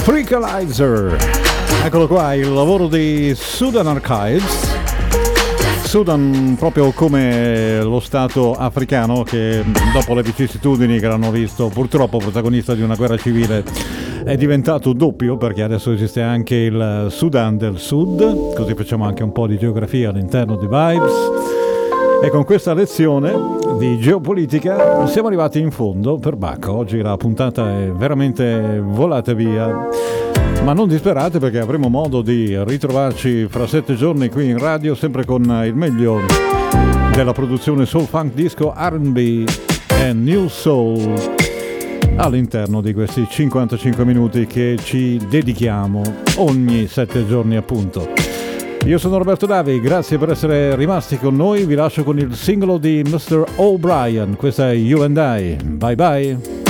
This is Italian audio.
Freakalizer. Eccolo qua, il lavoro di Sudan Archives. Sudan proprio come lo stato africano che dopo le vicissitudini che l'hanno visto purtroppo protagonista di una guerra civile è diventato doppio, perché adesso esiste anche il Sudan del Sud, così facciamo anche un po' di geografia all'interno di Vibes. E con questa lezione di geopolitica siamo arrivati in fondo per Bacco. Oggi la puntata è veramente volata via, ma non disperate perché avremo modo di ritrovarci fra 7 giorni qui in radio, sempre con il meglio della produzione soul, funk, disco, R&B e new soul all'interno di questi 55 minuti che ci dedichiamo ogni 7 giorni appunto. Io sono Roberto Davi, grazie per essere rimasti con noi, vi lascio con il singolo di Mr. O'Brien, questa è You and I, bye bye.